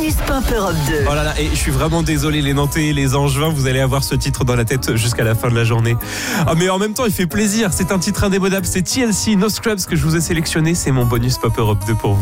bonus Pop Europe 2. Oh là là, et je suis vraiment désolé les Nantais, les Angevins, vous allez avoir ce titre dans la tête jusqu'à la fin de la journée. Ah, mais en même temps, il fait plaisir, c'est un titre indémodable, c'est TLC No Scrubs que je vous ai sélectionné, c'est mon bonus Pop Europe 2 pour vous.